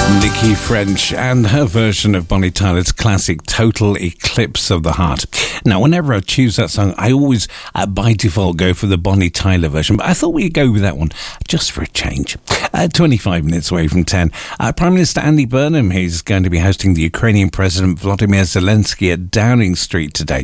Nikki French and her version of Bonnie Tyler's classic Total Eclipse of the Heart. Now, whenever I choose that song, I always, by default, go for the Bonnie Tyler version, but I thought we'd go with that one just for a change. 25 minutes away from 10. Prime Minister Andy Burnham is going to be hosting the Ukrainian President Volodymyr Zelensky at Downing Street today.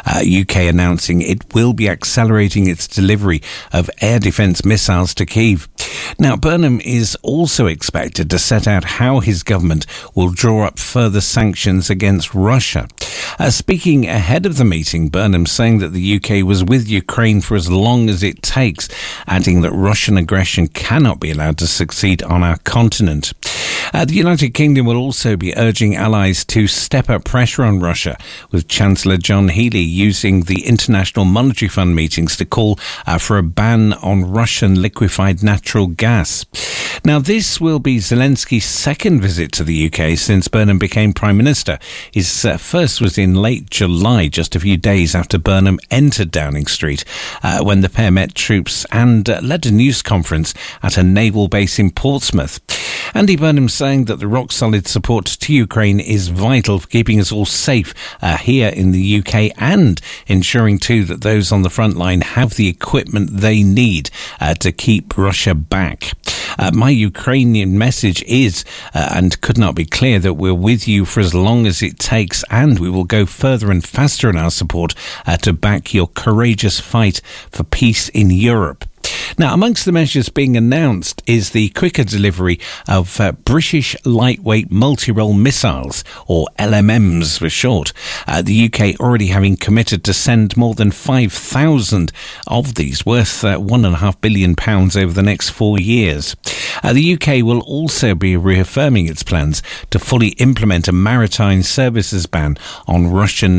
UK announcing it will be accelerating its delivery of air defence missiles to Kyiv. Now, Burnham is also expected to set out how his government will draw up further sanctions against Russia. Speaking ahead of the meeting, Burnham saying that the UK was with Ukraine for as long as it takes, adding that Russian aggression cannot be allowed to succeed on our continent. The United Kingdom will also be urging allies to step up pressure on Russia, with Chancellor John Healey using the International Monetary Fund meetings to call for a ban on Russian liquefied natural gas. Now, this will be Zelensky's second visit to the UK since Burnham became Prime Minister. His first was in late July, just a few days after Burnham entered Downing Street, when the pair met troops and led a news conference at a naval base in Portsmouth. Andy Burnham saying that the rock-solid support to Ukraine is vital for keeping us all safe here in the UK and ensuring too that those on the front line have the equipment they need to keep Russia back. My Ukrainian message is, and could not be clear, that we're with you for as long as it takes, and we will go further and faster in our support to back your courageous fight for peace in Europe. Now, amongst the measures being announced is the quicker delivery of British lightweight multi-role missiles, or LMMs for short. The UK already having committed to send more than 5,000 of these, worth £1.5 billion over the next 4 years. The UK will also be reaffirming its plans to fully implement a maritime services ban on Russian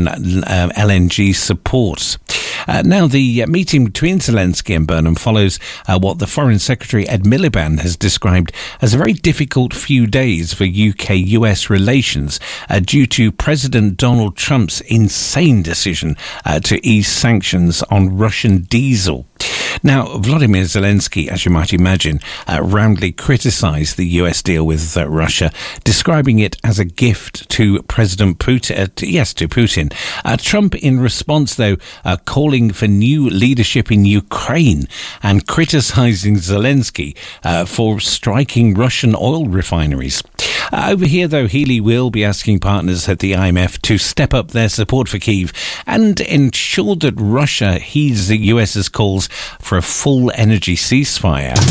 LNG support. Now, the meeting between Zelensky and Burnham follows what the Foreign Secretary Ed Miliband has described as a very difficult few days for UK-US relations due to President Donald Trump's insane decision to ease sanctions on Russian diesel. Now, Volodymyr Zelensky, as you might imagine, roundly criticised the US deal with Russia, describing it as a gift to President Putin. To Putin. Trump, in response, though, calling for new leadership in Ukraine and criticising Zelensky for striking Russian oil refineries. Over here, though, Healey will be asking partners at the IMF to step up their support for Kyiv and ensure that Russia heeds the US's calls for a full energy ceasefire.